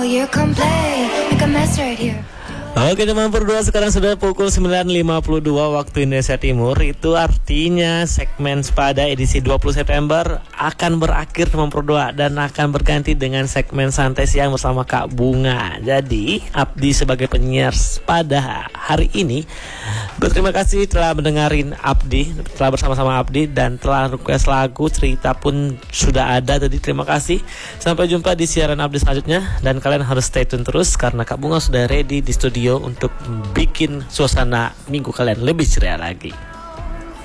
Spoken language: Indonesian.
You complain, make a mess right here. Oke teman berdua, sekarang sudah pukul 9.52 waktu Indonesia Timur. Itu artinya segmen Sepada edisi 20 September akan berakhir teman berdua, dan akan berganti dengan segmen Santai Siang bersama Kak Bunga. Jadi Abdi sebagai penyiar Sepada hari ini berterima kasih telah mendengarin Abdi, telah bersama-sama Abdi, dan telah request lagu, cerita pun sudah ada tadi. Terima kasih. Sampai jumpa di siaran Abdi selanjutnya, dan kalian harus stay tune terus karena Kak Bunga sudah ready di studio untuk bikin suasana minggu kalian lebih ceria lagi.